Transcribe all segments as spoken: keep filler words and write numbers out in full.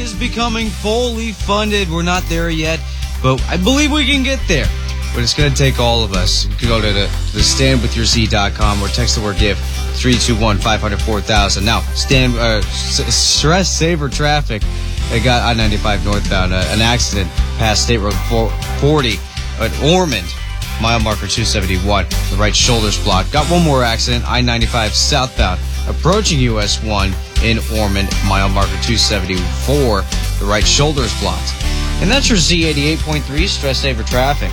is becoming fully funded. We're not there yet, but I believe we can get there. But it's going to take all of us. You can go to the, the stand with your z dot com or text the word GIFT three two one, five hundred, four thousand. Now, stand, uh, s- stress saver traffic. They got I ninety-five northbound, uh, an accident past State Road forty at Ormond, mile marker two seventy-one. The right shoulder's blocked. Got one more accident, I ninety-five southbound, approaching U S one in Ormond, mile marker two seventy-four. The right shoulder's blocked. And that's your Z eighty-eight point three stress saver traffic.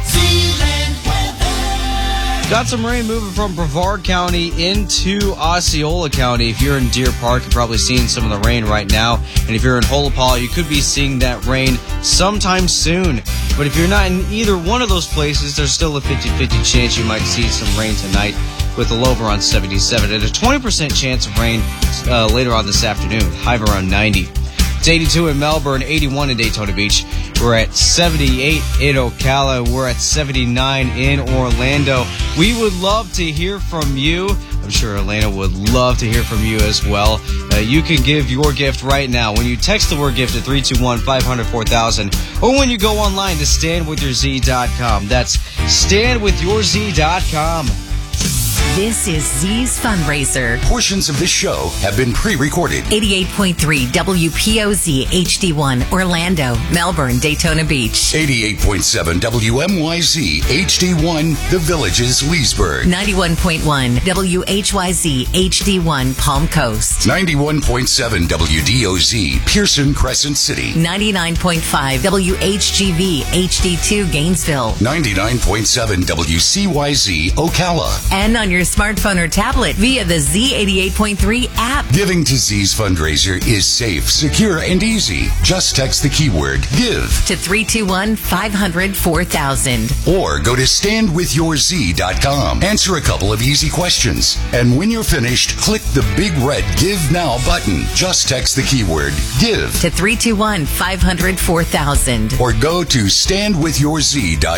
Got some rain moving from Brevard County into Osceola County. If you're in Deer Park, you're probably seeing some of the rain right now. And if you're in Holopal, you could be seeing that rain sometime soon. But if you're not in either one of those places, there's still a fifty-fifty chance you might see some rain tonight with a low around seventy-seven and a twenty percent chance of rain uh, later on this afternoon, high of around ninety. It's eighty-two in Melbourne, eighty-one in Daytona Beach. We're at seventy-eight in Ocala. We're at seventy-nine in Orlando. We would love to hear from you. I'm sure Elena would love to hear from you as well. Uh, you can give your gift right now when you text the word GIFT at three two one, five hundred, four thousand or when you go online to stand with your z dot com. That's stand with your z dot com. This is Z's Fundraiser. Portions of this show have been pre-recorded. eighty-eight point three W P O Z H D one, Orlando, Melbourne, Daytona Beach. eighty-eight point seven W M Y Z H D one, The Villages, Leesburg. ninety-one point one W H Y Z H D one, Palm Coast. ninety-one point seven W D O Z, Pearson, Crescent City. ninety-nine point five W H G V H D two, Gainesville. ninety-nine point seven W C Y Z, Ocala. And on your smartphone or tablet via the Z eighty-eight point three app. Giving to Z's Fundraiser is safe, secure, and easy. Just text the keyword GIVE to three two one, five hundred, four thousand. Or go to stand with your z dot com. Answer a couple of easy questions. And when you're finished, click the big red Give Now button. Just text the keyword GIVE to three two one, five hundred, four thousand. Or go to stand with your z dot com.